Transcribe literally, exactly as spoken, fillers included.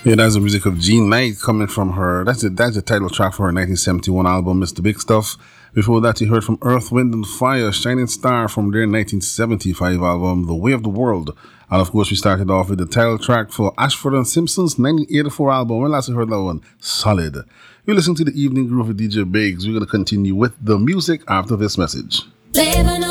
Yeah, that's the music of Jean Knight coming from her. That's the, that's the title track for her nineteen seventy-one album, Mister Big Stuff. Before that, you heard from Earth, Wind and Fire, Shining Star from their nineteen seventy-five album, The Way of the World. And of course, we started off with the title track for Ashford and Simpson's nineteen eighty-four album. When last you heard that one? Solid. You're listening to the Evening Groove with D J Biggs. We're going to continue with the music after this message. Living